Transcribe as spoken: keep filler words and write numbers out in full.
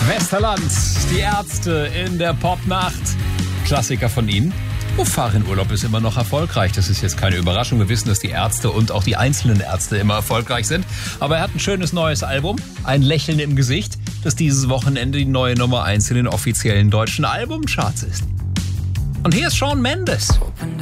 Westerland, die Ärzte in der Popnacht. Klassiker von ihnen. Fahrradurlaub ist immer noch erfolgreich. Das ist jetzt keine Überraschung. Wir wissen, dass die Ärzte und auch die einzelnen Ärzte immer erfolgreich sind. Aber er hat ein schönes neues Album, ein Lächeln im Gesicht, das dieses Wochenende die neue Nummer eins in den offiziellen deutschen Albumcharts ist. Und hier ist Shawn Mendes. Opened